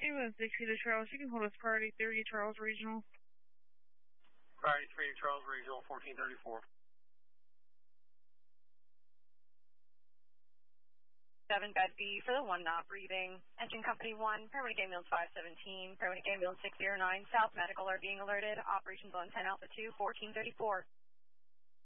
Ambulance 60 to Charles. You can hold us priority 3 Charles Regional. Priority 3 Charles Regional, 1434. 7-bed B for the 1 not breathing. Engine Company 1, Paramedic Ambulance 517, Paramedic Ambulance 609, South Medical are being alerted. Operations on 10 Alpha 2, 1434.